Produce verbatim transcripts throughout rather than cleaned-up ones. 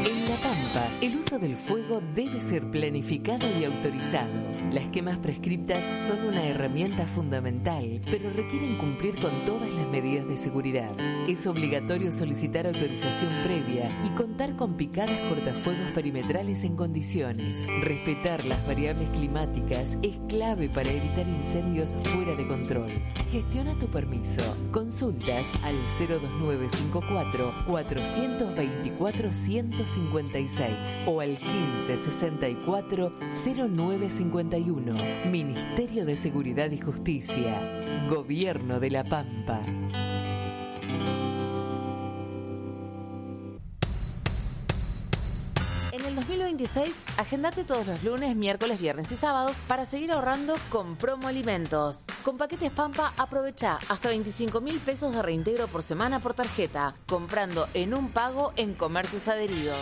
En La Pampa, el uso del fuego debe ser planificado y autorizado. Las quemas prescriptas son una herramienta fundamental, pero requieren cumplir con todas las medidas de seguridad. Es obligatorio solicitar autorización previa y contar con picadas cortafuegos perimetrales en condiciones. Respetar las variables climáticas es clave para evitar incendios fuera de control. Gestiona tu permiso. Consultas al cero dos nueve cinco cuatro, cuatro dos cuatro, uno cinco seis o al quince sesenta y cuatro, cero nueve cincuenta y uno. Ministerio de Seguridad y Justicia. Gobierno de La Pampa. En el dos mil veintiséis, agendate todos los lunes, miércoles, viernes y sábados para seguir ahorrando con Promo Alimentos. Con Paquetes Pampa, aprovecha hasta veinticinco mil pesos de reintegro por semana por tarjeta, comprando en un pago en comercios adheridos.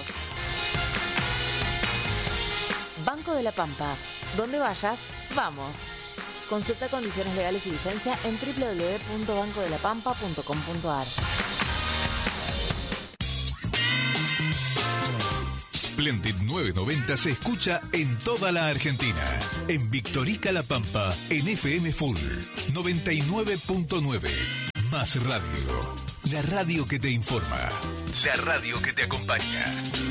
Banco de la Pampa. Donde vayas, vamos. Consulta condiciones legales y vigencia en doble u doble u doble u punto banco de la pampa punto com punto a r. Splendid novecientos noventa se escucha en toda la Argentina. En Victorica La Pampa, en F M Full noventa y nueve punto nueve. Más radio. La radio que te informa. La radio que te acompaña.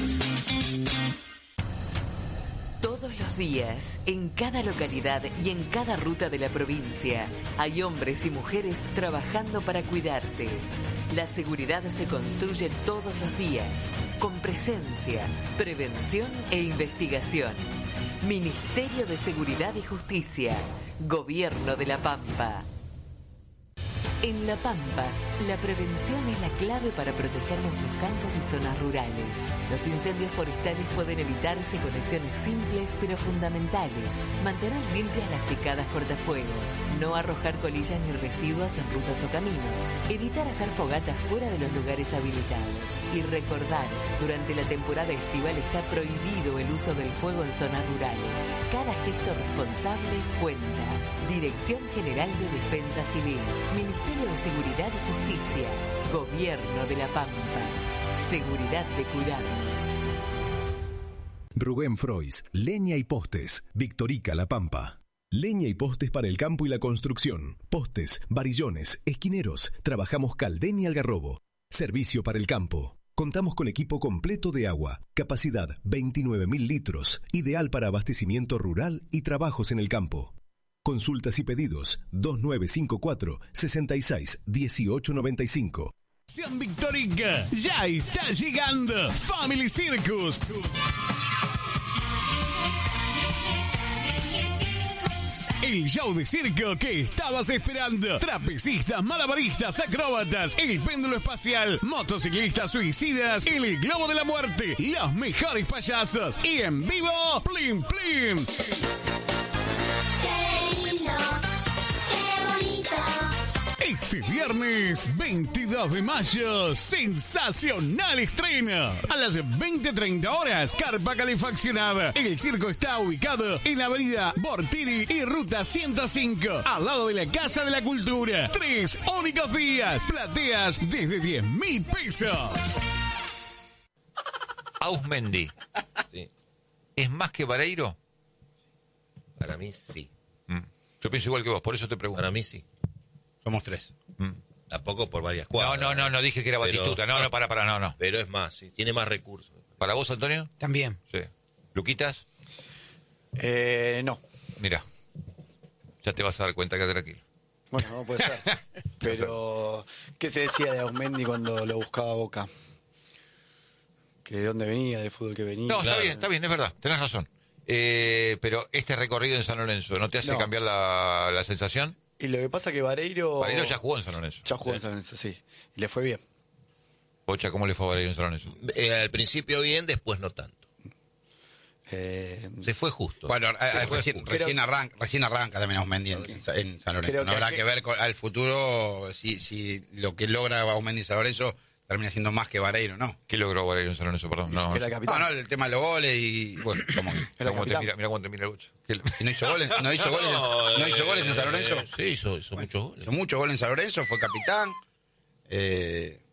Todos los días, en cada localidad y en cada ruta de la provincia, hay hombres y mujeres trabajando para cuidarte. La seguridad se construye todos los días, con presencia, prevención e investigación. Ministerio de Seguridad y Justicia, Gobierno de La Pampa. En La Pampa, la prevención es la clave para proteger nuestros campos y zonas rurales. Los incendios forestales pueden evitarse con acciones simples pero fundamentales. Mantener limpias las picadas cortafuegos, no arrojar colillas ni residuos en rutas o caminos, evitar hacer fogatas fuera de los lugares habilitados y recordar, durante la temporada estival está prohibido el uso del fuego en zonas rurales. Cada gesto responsable cuenta. Dirección General de Defensa Civil, Ministerio de Seguridad y Justicia, Gobierno de La Pampa. Seguridad de cuidarnos. Rubén Frois, Leña y Postes, Victorica La Pampa. Leña y postes para el campo y la construcción. Postes, varillones, esquineros. Trabajamos Caldén y Algarrobo. Servicio para el campo. Contamos con equipo completo de agua. Capacidad veintinueve mil litros. Ideal para abastecimiento rural y trabajos en el campo. Consultas y pedidos dos nueve cinco cuatro, seis seis uno ocho nueve cinco. Sean Victorica, ya está llegando Family Circus. El show de circo que estabas esperando. Trapecistas, malabaristas, acróbatas, el péndulo espacial, motociclistas suicidas, el globo de la muerte, los mejores payasos y en vivo, Plim Plim. Este viernes veintidós de mayo, sensacional estreno. A las veinte treinta horas, carpa calefaccionada. El circo está ubicado en la avenida Bortiri y ruta ciento cinco, al lado de la Casa de la Cultura. Tres únicos días, plateas desde diez mil pesos. Auzmendi, sí. ¿Es más que Vareiro? Para mí sí. Mm. Yo pienso igual que vos, por eso te pregunto. Para mí sí. Somos tres. Mm. Tampoco por varias cuadras. No, no, no, no dije que era Batistuta. No, no, para, para, no, no. Pero es más, sí, tiene más recursos. ¿Para vos, Antonio? También. Sí. ¿Luquitas? Eh, no. Mira, ya te vas a dar cuenta, que tranquilo. Bueno, no puede ser. Pero, ¿qué se decía de Auzmendi cuando lo buscaba Boca? Que de dónde venía, de fútbol que venía. No, está bien, está bien, es verdad, tenés razón. Eh, pero este recorrido en San Lorenzo, ¿no te hace No. cambiar la, la sensación? Y lo que pasa es que Vareiro... Vareiro ya jugó en San Lorenzo. Ya jugó en San Lorenzo, sí. Y le fue bien. Pocha, ¿cómo le fue a Vareiro en San Lorenzo? Eh, al principio bien, después no tanto. Eh, Se fue justo. Bueno, a- a- Se fue recién, justo. recién, arranca, recién arranca también Auzmendi en, en San Lorenzo. Creo No que habrá aquí- que ver con, al futuro si, si lo que logra Auzmendi en San Lorenzo termina siendo más que Vareiro, ¿no? ¿Qué logró Vareiro en San Lorenzo? Perdón. No, Era No, capitán. no, el tema de los goles y bueno, como que- Era mira cómo te capitán. mira, mira cómo te mira el bocho. ¿Qué- ¿Y no hizo goles, no hizo goles, en- no hizo goles en San Lorenzo? Eh, sí, hizo, hizo muchos goles. Hizo muchos goles en San Lorenzo, fue capitán. Eh,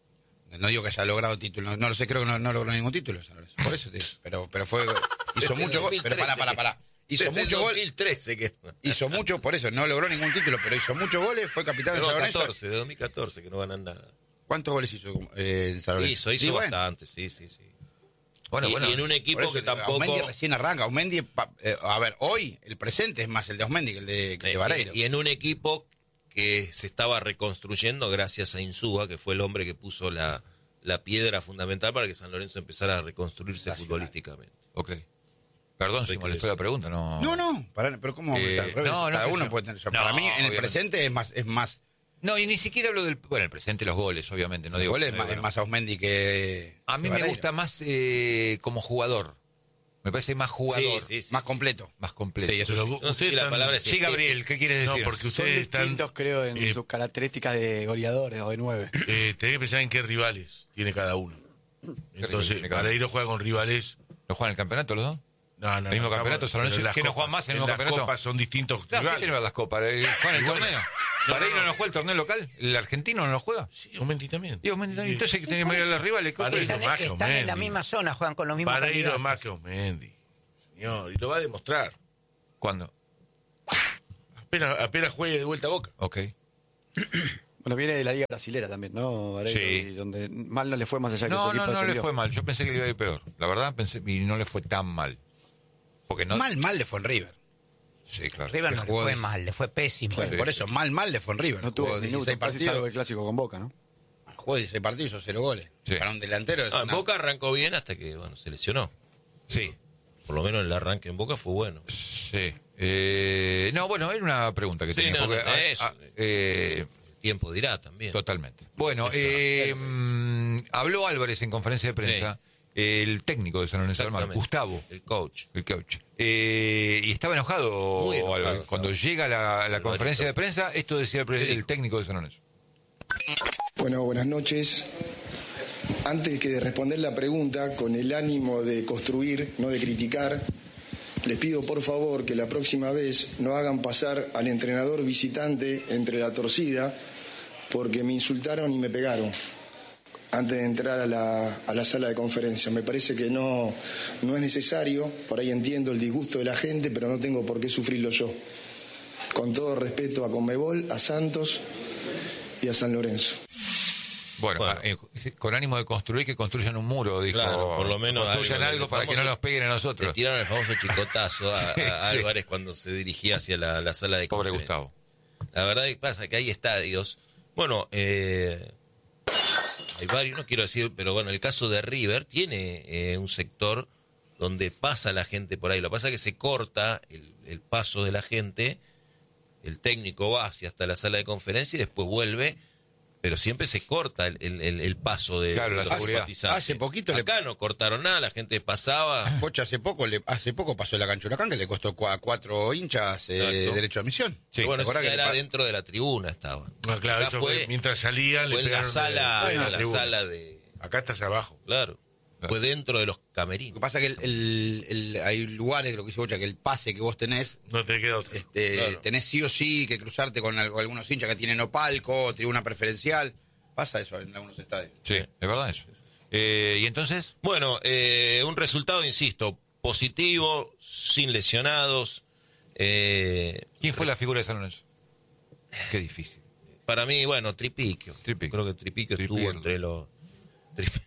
No digo que haya logrado título, no, no lo sé, creo que no, no logró ningún título. Por eso, te digo. pero pero fue hizo mucho gol, pero pará, pará, pará. Hizo mucho gol. dos mil trece que hizo mucho, por eso no logró ningún título, pero hizo muchos goles, fue capitán de San Lorenzo. dos mil catorce, de dos mil catorce que no ganan nada. ¿Cuántos goles hizo eh, en San Lorenzo? Hizo, hizo sí, bueno. bastante, sí, sí, sí. Bueno, y, bueno. y en un equipo Eso, que tampoco... Aumendi recién arranca. Aumendi, eh, a ver, hoy el presente es más el de Aumendi que el de, que de Vareiro. Y en un equipo que se estaba reconstruyendo gracias a Insúa, que fue el hombre que puso la, la piedra fundamental para que San Lorenzo empezara a reconstruirse Nacional. futbolísticamente. Ok. Perdón si molestó la pregunta, no... No, no, para, pero ¿cómo? Eh, Al revés, no, no, cada uno no. puede tener... No, para mí, en el obviamente. presente es más... Es más No, y ni siquiera hablo del... Bueno, el presente, los goles, obviamente, no el digo... gol es, no más, digo, es no. más Aumendi que... A mí que me Vareiro. gusta más eh, como jugador. Me parece más jugador, Sí, sí, sí, más sí. completo. más completo. Sí, eso Pero sí. vos- No sé ustedes si la están- palabra es Sí, Gabriel, ¿qué quieres No, decir? porque Son ustedes están... distintos, creo, en eh, sus características de goleadores o de nueve. eh, tenés que pensar en qué rivales tiene cada uno. Entonces, tiene cada uno? Vareiro juega con rivales... ¿No juegan el campeonato los dos? No, no, ¿El mismo no, campeonato, estamos- San Lorenzo? pero en las ¿Qué, no copas- juegan más en el mismo las campeonato? copas son distintos No, ¿qué rivales. tiene que ver las copas? Eh, ¿Juegan el Y bueno, torneo? no, ¿Vareiro no, no, no. juega el torneo local? ¿El argentino no lo juega? Sí, Aumendi también. Digo, entonces hay que tener que mirar a los rivales. ¿Qué Vareiro ocurre? es más que Están en la Aumendi. misma zona, juegan con los mismos Vareiro es candidatos. más que Aumendi. Señor, y lo va a demostrar. ¿Cuándo? Apenas, apenas juegue de vuelta a Boca. Ok. Bueno, viene de la Liga Brasilera también, ¿no? Vareiro, Sí. y donde mal no le fue más allá que No, su equipo no, no le descendió. fue mal. Yo pensé que le iba a ir peor. La verdad, pensé, y no le fue tan mal. Porque no... Mal, mal le fue en River. Sí, claro. River no Que le jugó fue de- mal, le fue pésimo. Bueno, por eso, mal, mal le fue en River. No tuvo Jugó minutos, dieciséis casi salvo el partidos. clásico con Boca, ¿no? Jugó dieciséis partidos, hizo cero goles. Sí. Para un delantero es Ah, en una- Boca arrancó bien hasta que bueno se lesionó. Sí. Por lo menos el arranque en Boca fue bueno. Sí. Eh, no, bueno, era una pregunta que Sí, tenía. no, porque, no, ah, eso. ah, eh, El tiempo dirá también. totalmente. Bueno, eh, mm, habló Álvarez en conferencia de prensa, el técnico de San Lorenzo del Mar, Exactamente. Gustavo, El coach. el coach. Eh, y estaba enojado, Muy enojado, Álvarez. Cuando estaba. llega la, la El conferencia de Barito. prensa, esto decía el, pre- el técnico de San Lorenzo. Bueno, buenas noches. Antes que de responder la pregunta, con el ánimo de construir, no de criticar, les pido por favor que la próxima vez no hagan pasar al entrenador visitante entre la torcida, porque me insultaron y me pegaron antes de entrar a la, a la sala de conferencia. Me parece que no, no es necesario, por ahí entiendo el disgusto de la gente, pero no tengo por qué sufrirlo yo. Con todo respeto a Conmebol, a Santos y a San Lorenzo. Bueno, Bueno. eh, con ánimo de construir, que construyan un muro, dijo. Claro, por lo menos construyan algo, algo, el para que no famoso- nos peguen a Le nosotros. tiraron el famoso chicotazo a, Sí, a sí. Álvarez cuando se dirigía hacia la, la sala de Pobre conferencia. Gustavo. La verdad es que pasa que hay estadios. Bueno, eh, hay varios, no quiero decir, pero bueno, el caso de River tiene eh, un sector donde pasa la gente por ahí. Lo que pasa es que se corta el, el paso de la gente, el técnico va hacia hasta la sala de conferencia y después vuelve, pero siempre se corta el, el- el- el paso de Claro, la los seguridad. simpatizantes. Hace poquito le- Acá no cortaron nada, la gente pasaba. Pocha hace poco, le, hace poco pasó la cancha Huracán que le costó cua- a cuatro hinchas eh, Exacto. derecho a admisión. Sí, Pero bueno, ¿te eso acordás ya que era le pa- dentro de la tribuna estaba. No, claro, Acá eso fue, mientras salían, le fue en la pegaron sala, de- de en la la tribuna. sala de, Acá estás abajo. claro, fue dentro de los Lo que camerinos. pasa es que el, el- el- hay lugares, lo que dice Bocha, que el pase que vos tenés, No te queda otro. este, Claro. tenés sí o sí que cruzarte con al- algunos hinchas que tienen o palco, tribuna preferencial. Pasa eso en algunos estadios. Sí, es verdad eso. Eh, ¿Y entonces? Bueno, eh, un resultado, insisto, positivo, sin lesionados. eh, ¿Quién fue la figura de San Lorenzo? Qué difícil. Para mí, bueno, Tripiquio. Tripiquio. Creo que Tripiquio estuvo Tripirlo. entre los... Tri-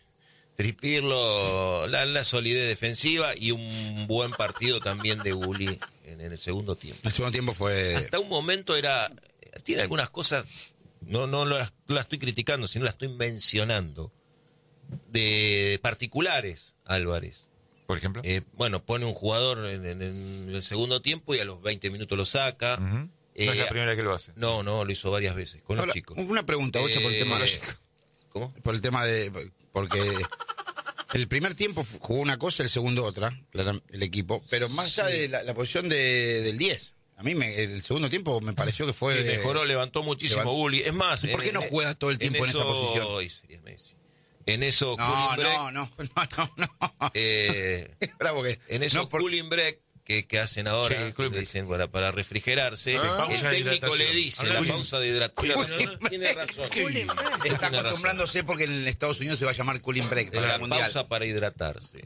Tripirlo, la, la solidez defensiva y un buen partido también de Gulli en, en el segundo tiempo. El segundo tiempo fue... Hasta un momento era... Tiene algunas cosas, no, no las, no las estoy criticando, sino las estoy mencionando, de particulares, Álvarez. Por ejemplo. Eh, bueno, pone un jugador en, en- en el segundo tiempo y a los veinte minutos lo saca. Ujú. No Eh, es la primera vez que lo hace. No, no, lo hizo varias veces, con Ahora, los chicos. una pregunta, Bocha, por el Eh, tema... ¿Cómo? Por el tema de... Porque el primer tiempo jugó una cosa, el segundo otra, claro, el equipo. Pero más allá de la, la posición de, del diez. A mí me, el segundo tiempo me pareció que fue... Sí, mejoró, levantó muchísimo levantó. Gulli. Es más... ¿Y por qué no juega todo el tiempo en esa posición? Ay, sería Messi. En eso, No, Cooling Break, no, no, no, no, no. eh, Bravo que... en eso, no, por- Cooling Break, que, que hacen ahora, Sí, Cool le dicen para, para refrigerarse, Ah. el técnico le dice la pausa de hidratación. Tiene razón. Está acostumbrándose porque en Estados Unidos se va a llamar cooling break para La el mundial. pausa para hidratarse.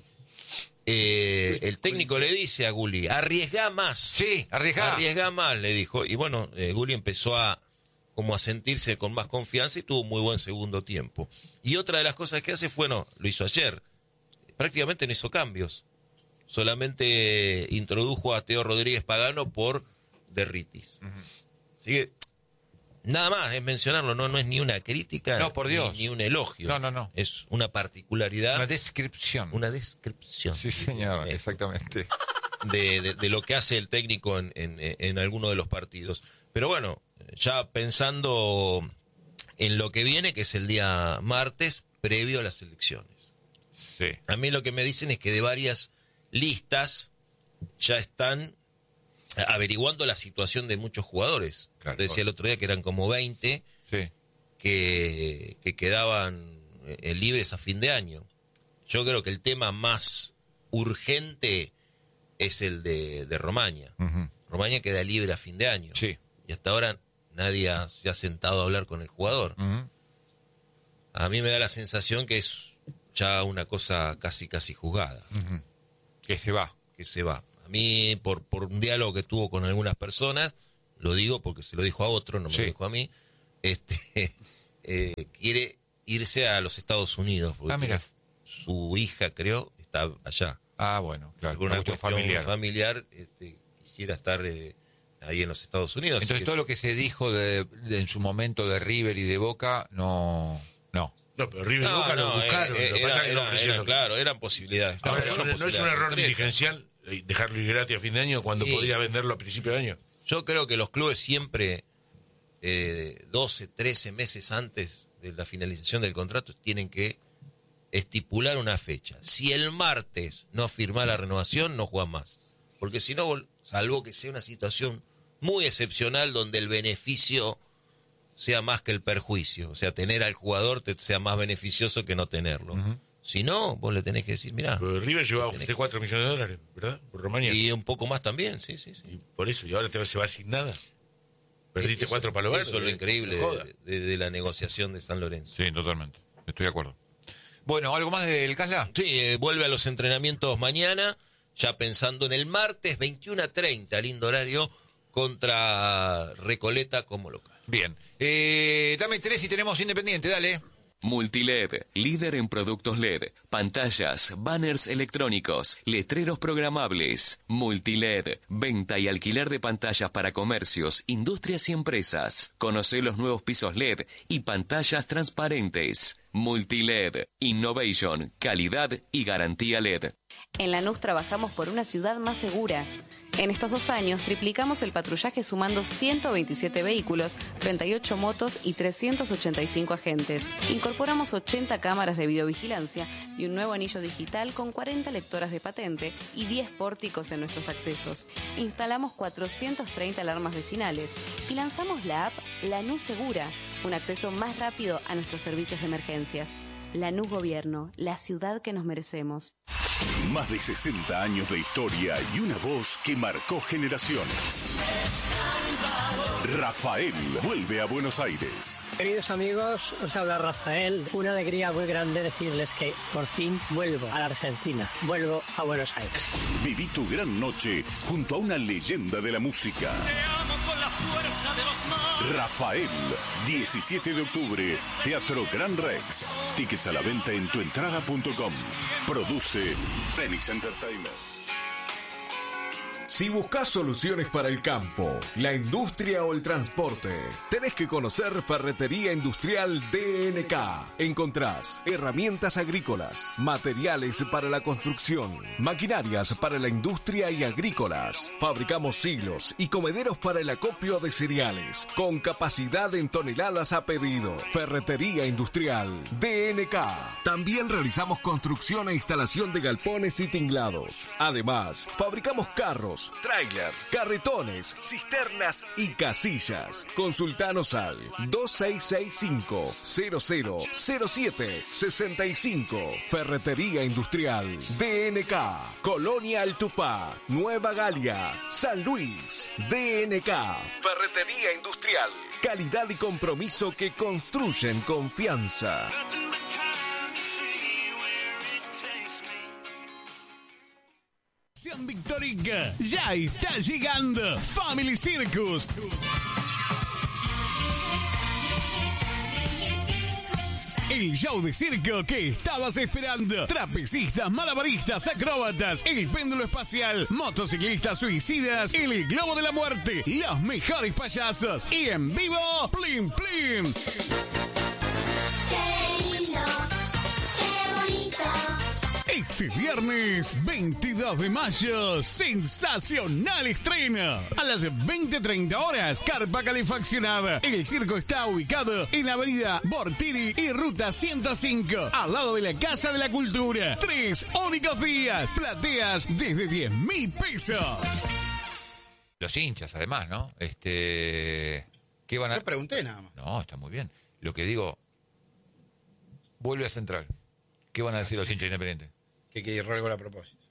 Eh, el técnico le dice a Gulli, arriesgá más. Sí, arriesgá. Arriesgá más, le dijo. Y bueno, eh, Gulli empezó a como a sentirse con más confianza y tuvo un muy buen segundo tiempo. Y otra de las cosas que hace fue, no, lo hizo ayer. Prácticamente no hizo cambios. Solamente introdujo a Teo Rodríguez Pagano por Derritis. Uh-huh. Así que nada más es mencionarlo, no, no es ni una crítica no, por Dios. Ni, ni un elogio. No, no, no. Es una particularidad. Una descripción. Una descripción. Sí, señor, exactamente. De, de, de lo que hace el técnico en, en, en alguno de los partidos. Pero bueno, ya pensando en lo que viene, que es el día martes, previo a las elecciones. Sí. A mí lo que me dicen es que de varias listas ya están averiguando la situación de muchos jugadores. Claro, Te decía el otro día que eran como veinte sí. que, que quedaban eh, libres a fin de año. Yo creo que el tema más urgente es el de, de Romaña. Uh-huh. Romaña queda libre a fin de año. Sí. Y hasta ahora nadie ha, se ha sentado a hablar con el jugador. Uh-huh. A mí me da la sensación que es ya una cosa casi casi juzgada. Uh-huh. Que se va. Que se va. A mí, por, por un diálogo que tuvo con algunas personas, lo digo porque se lo dijo a otro, no me sí. lo dijo a mí, este, eh, quiere irse a los Estados Unidos. Porque ah, mira. Su hija, creo, está allá. Ah, bueno, claro. Por una cuestión cuestión familiar. familiar este, quisiera estar eh, ahí en los Estados Unidos. Entonces que... todo lo que se dijo de, de, en su momento de River y de Boca, no... No, no pero River y no, Boca no, lo buscaron. Eh, lo era, pasa que era, no ofrecieron. era, claro, eran posibilidades. No, Claro, no, eran no, no es un error dirigencial dejarlo ir gratis a fin de año cuando sí. podría venderlo a principio de año. Yo creo que los clubes siempre, eh, doce, trece meses antes de la finalización del contrato, tienen que estipular una fecha. Si el martes no firma la renovación, no juegan más. Porque si no, salvo que sea una situación muy excepcional donde el beneficio sea más que el perjuicio. O sea, tener al jugador te sea más beneficioso que no tenerlo. Uh-huh. Si no, vos le tenés que decir, mirá. Pero River llevaba tres, cuatro millones de dólares, ¿verdad? Por Romaña. Y un poco más también, sí, sí, sí. Y por eso, y ahora te se va sin nada. Perdiste eso, cuatro para lograr. Eso es lo increíble de, de, de la negociación de San Lorenzo. Sí, totalmente. Estoy de acuerdo. Bueno, ¿algo más del Casla? Sí, eh, vuelve a los entrenamientos mañana, ya pensando en el martes, veintiuno a treinta, lindo horario, contra Recoleta como local. Bien. Eh, dame tres y tenemos Independiente, dale. Multiled, líder en productos L E D, pantallas, banners electrónicos, letreros programables. Multiled, venta y alquiler de pantallas para comercios, industrias y empresas. Conoce los nuevos pisos L E D y pantallas transparentes. Multiled, innovation, calidad y garantía L E D. En Lanús trabajamos por una ciudad más segura. En estos dos años triplicamos el patrullaje sumando ciento veintisiete vehículos, treinta y ocho motos y trescientos ochenta y cinco agentes. Incorporamos ochenta cámaras de videovigilancia y un nuevo anillo digital con cuarenta lectoras de patente y diez pórticos en nuestros accesos. Instalamos cuatrocientas treinta alarmas vecinales y lanzamos la app Lanús Segura, un acceso más rápido a nuestros servicios de emergencias. Lanús Gobierno, la ciudad que nos merecemos. Más de sesenta años de historia y una voz que marcó generaciones. Rafael vuelve a Buenos Aires. Queridos amigos, os habla Rafael. Una alegría muy grande decirles que por fin vuelvo a la Argentina. Vuelvo a Buenos Aires. Viví tu gran noche junto a una leyenda de la música. Te amo con la fuerza de los mares. Rafael, diecisiete de octubre, Teatro Gran Rex. Tickets a la venta en tuentrada punto com. Produce Phoenix Entertainment. Si buscas soluciones para el campo, la industria o el transporte, tenés que conocer Ferretería Industrial D N K. Encontrás herramientas agrícolas, materiales para la construcción, maquinarias para la industria y agrícolas. Fabricamos silos y comederos para el acopio de cereales, con capacidad en toneladas a pedido. Ferretería Industrial D N K. También realizamos construcción e instalación de galpones y tinglados. Además, fabricamos carros, autos, trailers, carretones, cisternas y casillas. Consultanos al dos seis seis cinco, cero cero cero siete seis cinco. Ferretería Industrial D N K, Colonia Altupá, Nueva Galia, San Luis. D N K, Ferretería Industrial. Calidad y compromiso que construyen confianza. Sean Victorica, ya está llegando Family Circus. El show de circo que estabas esperando. Trapecistas, malabaristas, acróbatas, el péndulo espacial, motociclistas suicidas, el globo de la muerte, los mejores payasos y en vivo, Plim Plim. ¡Qué lindo! ¡Qué bonito! Este viernes veintidós de mayo, sensacional estreno. A las veinte treinta horas, carpa calefaccionada. El circo está ubicado en la avenida Bortiri y ruta ciento cinco, al lado de la Casa de la Cultura. Tres únicos días, plateas desde diez mil pesos. Los hinchas, además, ¿no? Este, ¿qué van a...? Yo pregunté nada más. No, está muy bien. Lo que digo, vuelve a Central. ¿Qué van a decir los hinchas independientes? Que que error gol a propósito.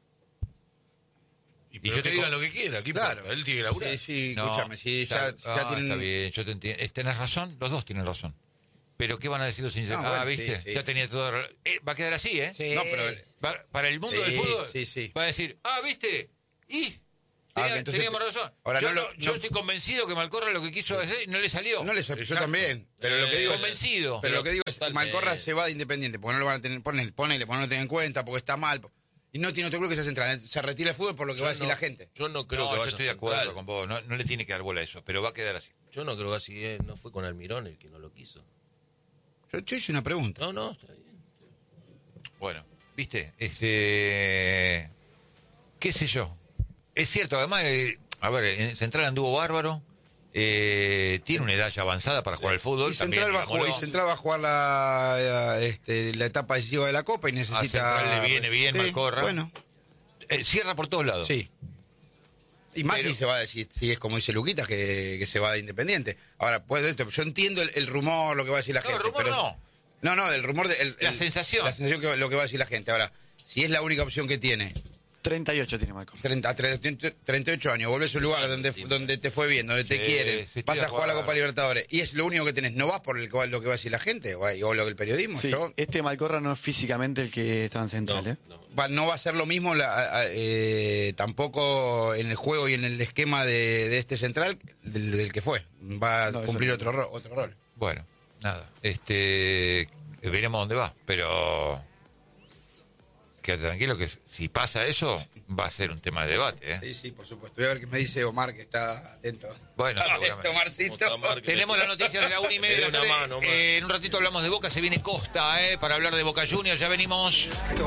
Y yo te digan lo que quiera, ¿qué Claro. importa? Él tiene que laburar. Sí, sí, No, escúchame, sí, ya, está, ya ah, tienen... está bien, yo te entiendo. Tenés razón, los dos tienen razón. Pero ¿qué van a decir los hinchas? No, ah, bueno, ¿viste? sí, sí. Ya tenía todo... Eh, va a quedar así, ¿eh? Sí. No, pero... Va- para el mundo Sí, del fútbol sí, sí. va a decir, ah, ¿viste? Y... Ah, tenía- que entonces- teníamos razón. Ahora, yo no lo- no- yo no- estoy convencido que Malcorra lo que quiso hacer no le salió. No les, yo Exacto. también, pero lo que Eh, digo es- convencido. pero lo que digo es Totalmente. Malcorra se va de Independiente, porque no lo van a tener, ponele, ponele, porque no lo tengan en cuenta, porque está mal, y no tiene otro club que sea Central, se retira el fútbol por lo que Yo va a decir no- la gente. Yo no creo No, que yo vaya estoy de a acuerdo Central. con vos, no, no le tiene que dar bola a eso, pero va a quedar así. Yo no creo que así es, no fue con Almirón el que no lo quiso. Yo, yo hice una pregunta. No, no, está bien. Bueno, ¿viste? Este... ¿Qué sé yo? Es cierto, además, eh, a ver, en Central anduvo bárbaro, eh, tiene una edad ya avanzada para jugar al fútbol. Y Central, va a jugar, y Central va a jugar la, la, este, la etapa decisiva de la Copa y A necesita... Central le viene bien, Sí, Malcorra. Bueno, Eh, cierra por todos lados. sí. Y más Pero- si se va a decir, si es como dice Luquitas, que, que se va de Independiente. Ahora, pues esto, yo entiendo el, el rumor, lo que va a decir la No, gente. el rumor pero, no. No, no, el rumor de... el- La el- sensación. La sensación que lo que va a decir la gente. Ahora, si es la única opción que tiene, treinta y ocho tiene Malcorra. treinta, treinta y ocho años, volvés a un lugar donde, donde te fue bien, donde te Sí, quieren, sí, estoy vas de a jugar la acuerdo. Copa Libertadores, y es lo único que tenés, no vas por el, lo que va a decir la gente, o, o lo que el periodismo. Sí, Yo- este Malcorra no es físicamente el que estaba en Central, ¿eh? va- no va a ser lo mismo la- a- a- eh, tampoco en el juego y en el esquema de, de este Central del, del que fue. Va a No, eso cumplir no. otro, ro- otro rol. Bueno, nada. Este... Veremos dónde va, pero... Quédate tranquilo que si pasa eso, va a ser un tema de debate, ¿eh? Sí, sí, por supuesto. Voy a ver qué me dice Omar, que está atento. Bueno, Atento, seguramente. Omarcito. Tenemos las noticias de la una y media. de la Dale una tarde. mano, Omar. Eh, en un ratito hablamos de Boca, se viene Costa, ¿eh? Para hablar de Boca Juniors, ya venimos.